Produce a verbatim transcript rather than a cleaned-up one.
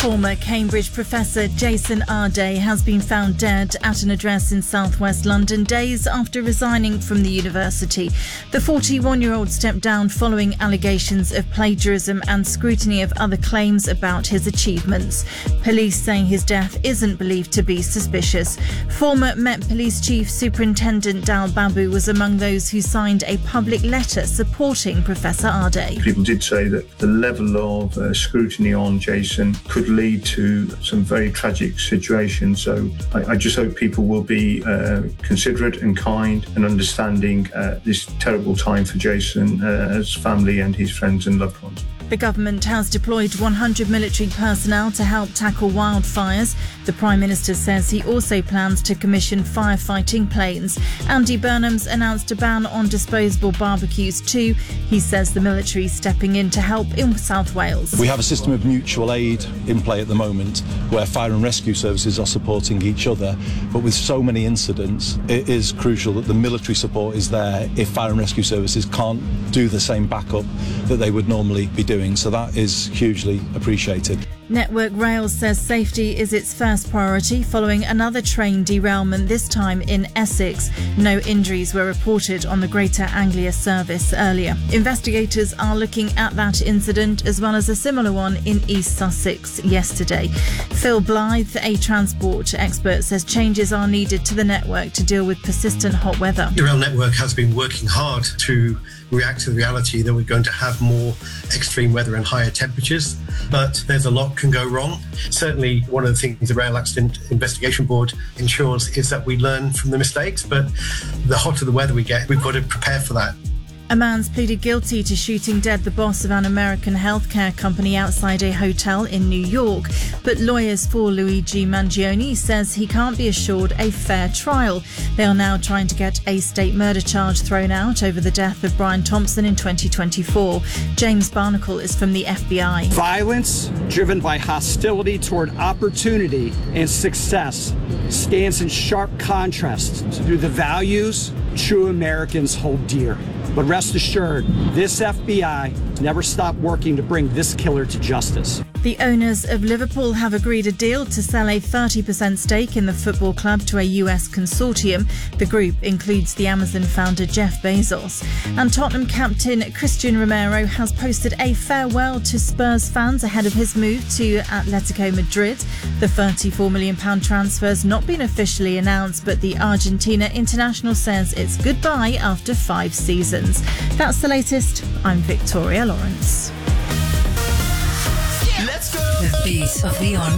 Former Cambridge professor Jason Arday has been found dead at an address in southwest London days after resigning from the university. The forty-one-year-old stepped down following allegations of plagiarism and scrutiny of other claims about his achievements. Police say his death isn't believed to be suspicious. Former Met Police Chief Superintendent Dal Babu was among those who signed a public letter supporting Professor Arday. People did say that the level of uh, scrutiny on Jason could lead to some very tragic situations. So I, I just hope people will be uh, considerate and kind and understanding uh, this terrible time for Jason, uh, his family and his friends and loved ones. The government has deployed one hundred military personnel to help tackle wildfires. The Prime Minister says he also plans to commission firefighting planes. Andy Burnham's announced a ban on disposable barbecues too. He says the military is stepping in to help in South Wales. We have a system of mutual aid in play at the moment where fire and rescue services are supporting each other. But with so many incidents, it is crucial that the military support is there if fire and rescue services can't do the same backup that they would normally be doing. So that is hugely appreciated. Network Rail says safety is its first priority following another train derailment, this time in Essex. No injuries were reported on the Greater Anglia service earlier. Investigators are looking at that incident as well as a similar one in East Sussex yesterday. Phil Blythe, a transport expert, says changes are needed to the network to deal with persistent hot weather. The rail network has been working hard to react to the reality that we're going to have more extreme weather and higher temperatures, but there's a lot can go wrong. Certainly one of the things the Rail Accident Investigation Board ensures is that we learn from the mistakes, but the hotter the weather we get, we've got to prepare for that. A man's pleaded guilty to shooting dead the boss of an American healthcare company outside a hotel in New York. But lawyers for Luigi Mangione says he can't be assured a fair trial. They are now trying to get a state murder charge thrown out over the death of Brian Thompson in twenty twenty-four. James Barnacle is from the F B I. Violence driven by hostility toward opportunity and success stands in sharp contrast to the values true Americans hold dear. But rest assured, this F B I never stopped working to bring this killer to justice. The owners of Liverpool have agreed a deal to sell a thirty percent stake in the football club to a U S consortium. The group includes the Amazon founder Jeff Bezos. And Tottenham captain Christian Romero has posted a farewell to Spurs fans ahead of his move to Atletico Madrid. The thirty-four million pounds transfer has not been officially announced, but the Argentina international says it's goodbye after five seasons. That's the latest. I'm Victoria Lawrence. Let's go. The beat of the on.